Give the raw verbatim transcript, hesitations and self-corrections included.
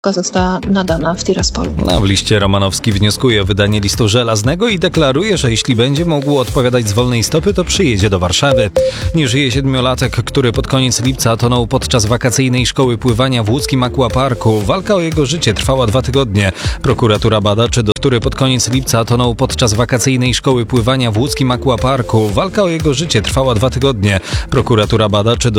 została nadana w Tiraspolu. A w liście Romanowski wnioskuje o wydanie listu żelaznego i deklaruje, że jeśli będzie mógł odpowiadać z wolnej stopy, to przyjedzie do Warszawy. Nie żyje siedmiolatek, który pod koniec lipca tonął podczas wakacyjnej szkoły pływania w łódzkim aquaparku. Walka o jego życie trwała dwa tygodnie. Prokuratura bada, czy do który pod koniec lipca tonął podczas wakacyjnej szkoły pływania w łódzkim aquaparku. Walka o jego życie trwała dwa tygodnie. Prokuratura bada, czy do